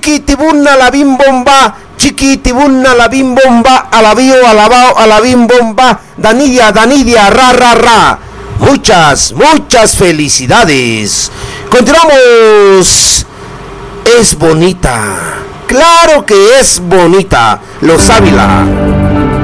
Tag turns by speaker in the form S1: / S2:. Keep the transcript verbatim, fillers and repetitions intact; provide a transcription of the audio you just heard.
S1: chiquitibuna la bim bomba, chiquitibuna la bim bomba, alabío, alabao, alabim bomba, Danidia, Danidia, ra, ra, ra. Muchas, muchas felicidades. Continuamos. Es bonita. Claro que es bonita. Los Ávila.